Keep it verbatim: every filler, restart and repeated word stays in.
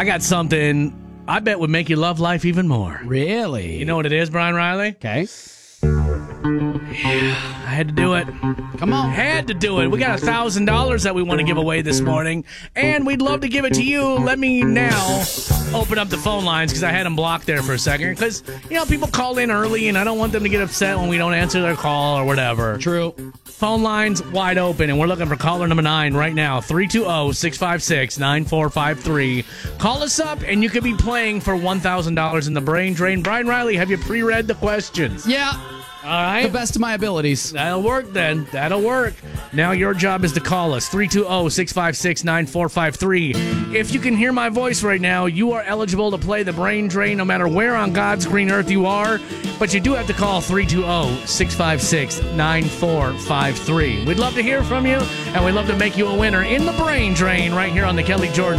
I got something I bet would make you love life even more. Really? You know what it is, Brian Riley? Okay. I had to do it. Come on. Had to do it. We got one thousand dollars that we want to give away this morning, and we'd love to give it to you. Let me now open up the phone lines because I had them blocked there for a second because, you know, people call in early, and I don't want them to get upset when we don't answer their call or whatever. True. Phone lines wide open, and we're looking for caller number nine right now, three two zero, six five six, nine four five three. Call us up, and you could be playing for one thousand dollars in the brain drain. Brian Riley, have you pre-read the questions? Yeah. All right. The best of my abilities. That'll work then. That'll work. Now your job is to call us, three two zero, six five six, nine four five three. If you can hear my voice right now, you are eligible to play the brain drain no matter where on God's green earth you are. But you do have to call three two zero, six five six, nine four five three. We'd love to hear from you, and we'd love to make you a winner in the brain drain right here on the Kelly Jordan